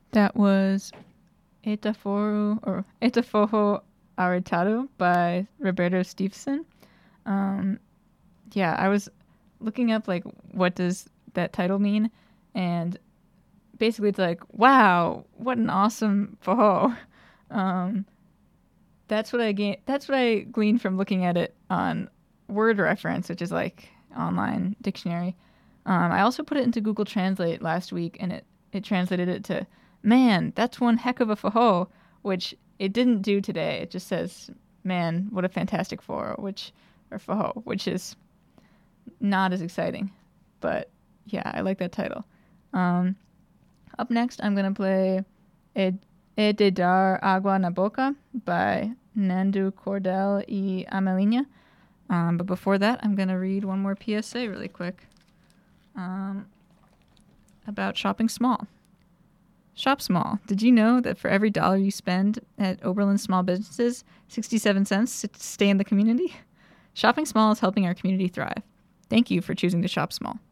That was Etafoho Aritado by Roberto Stevenson. Yeah, I was looking up like what does that title mean, and basically it's like, wow, what an awesome foho. Um, that's what I gleaned from looking at it on Word Reference, which is like online dictionary. I also put it into Google Translate last week, and it translated it to, man, that's one heck of a foho, which it didn't do today. It just says, man, what a fantastic foho, which is not as exciting. But yeah, I like that title. Um, Up next, I'm going to play E de Dar Agua na Boca by Nandu Cordell y Amelinha. But before that, I'm going to read one more PSA really quick about shopping small. Shop small. Did you know that for every $1 you spend at Oberlin Small Businesses, 67 cents to stay in the community? Shopping small is helping our community thrive. Thank you for choosing to shop small.